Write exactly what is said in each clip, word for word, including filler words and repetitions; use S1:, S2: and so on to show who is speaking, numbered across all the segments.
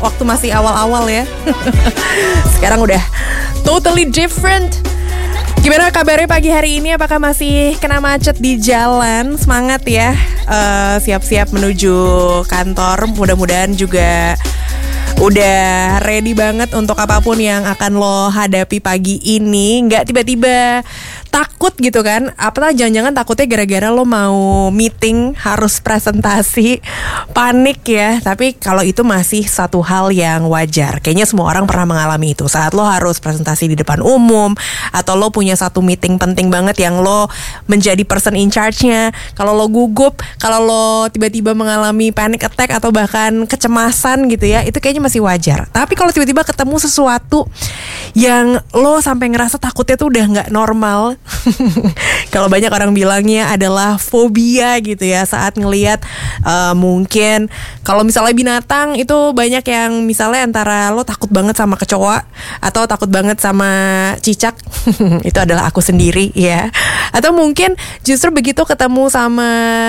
S1: waktu masih awal-awal ya. Sekarang udah totally different. Gimana kabarnya pagi hari ini? Apakah masih kena macet di jalan? Semangat ya, uh, siap-siap menuju kantor. Mudah-mudahan juga udah ready banget untuk apapun yang akan lo hadapi pagi ini. Nggak tiba-tiba takut gitu kan? Apakah jangan-jangan takutnya gara-gara lo mau meeting, harus presentasi, panik ya. Tapi kalau itu masih satu hal yang wajar. Kayaknya semua orang pernah mengalami itu. Saat lo harus presentasi di depan umum, atau lo punya satu meeting penting banget yang lo menjadi person in charge-nya. Kalau lo gugup, kalau lo tiba-tiba mengalami panic attack atau bahkan kecemasan gitu ya, itu kayaknya masih wajar. Tapi kalau tiba-tiba ketemu sesuatu yang lo sampai ngerasa takutnya tuh udah gak normal, kalau banyak orang bilangnya adalah fobia gitu ya, saat ngelihat uh, mungkin kalau misalnya binatang itu banyak yang misalnya antara lo takut banget sama kecoa atau takut banget sama cicak. Itu adalah aku sendiri ya. Atau mungkin justru begitu ketemu sama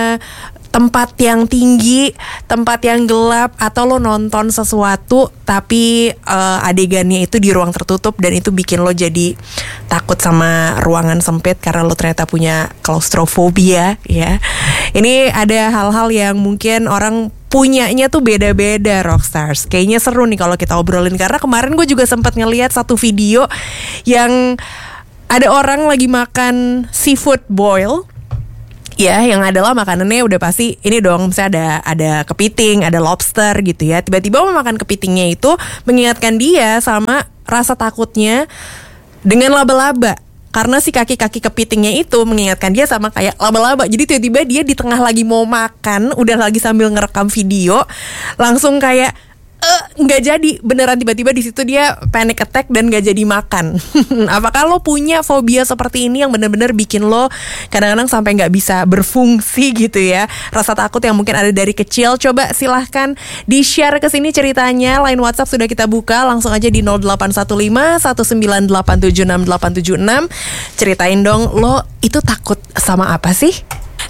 S1: tempat yang tinggi, tempat yang gelap, atau lo nonton sesuatu tapi uh, adegannya itu di ruang tertutup dan itu bikin lo jadi takut sama ruangan sempit karena lo ternyata punya klaustrofobia ya. Ini ada hal-hal yang mungkin orang punyanya tuh beda-beda, Rockstars. Kayaknya seru nih kalau kita obrolin, karena kemarin gue juga sempat ngeliat satu video yang ada orang lagi makan seafood boil. Ya, yang adalah makanannya udah pasti ini dong, misalnya ada ada kepiting, ada lobster gitu ya. Tiba-tiba memakan kepitingnya itu mengingatkan dia sama rasa takutnya dengan laba-laba. Karena si kaki-kaki kepitingnya itu mengingatkan dia sama kayak laba-laba. Jadi tiba-tiba dia di tengah lagi mau makan, udah lagi sambil ngerekam video, langsung kayak nggak uh, jadi, beneran tiba-tiba di situ dia panic attack dan nggak jadi makan. Apakah lo punya fobia seperti ini yang bener-bener bikin lo kadang-kadang sampai nggak bisa berfungsi gitu ya? Rasa takut yang mungkin ada dari kecil. Coba silahkan di-share ke sini ceritanya. Line WhatsApp sudah kita buka, langsung aja di nol delapan satu lima satu sembilan delapan tujuh enam delapan tujuh enam. Ceritain dong, lo itu takut sama apa sih?